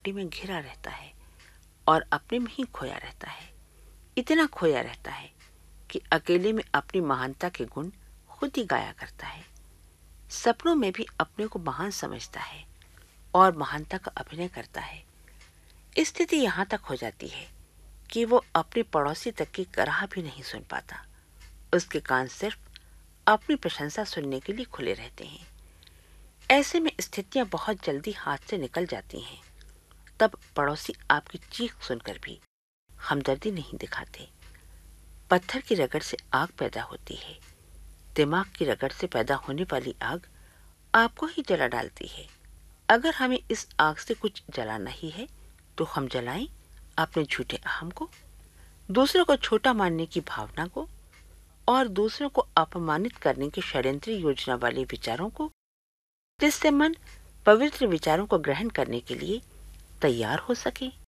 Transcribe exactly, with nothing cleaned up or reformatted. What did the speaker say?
मिट्टी में घिरा रहता है और अपने में ही खोया रहता है। इतना खोया रहता है कि अकेले में अपनी महानता के गुण खुद ही गाया करता है। सपनों में भी अपने को महान समझता है और महानता का अभिनय करता है। स्थिति यहाँ तक हो जाती है कि वो अपने पड़ोसी तक की कराह भी नहीं सुन पाता। उसके कान सिर्फ अपनी प्रशंसा सुनने के लिए खुले रहते हैं। ऐसे में स्थितियां बहुत जल्दी हाथ से निकल जाती हैं। तब पड़ोसी आपकी चीख सुनकर भी हमदर्दी नहीं दिखाते। पत्थर की रगड़ से आग पैदा होती है। दिमाग की रगड़ से पैदा होने वाली आग आपको ही जला डालती है। अगर हमें इस आग से कुछ जलाना ही है तो हम जलाएं अपने झूठे अहम को, दूसरों को छोटा मानने की भावना को और दूसरों को अपमानित करने की षड्यंत्री योजना वाले विचारों को, जिससे मन पवित्र विचारों को ग्रहण करने के लिए तैयार हो सके।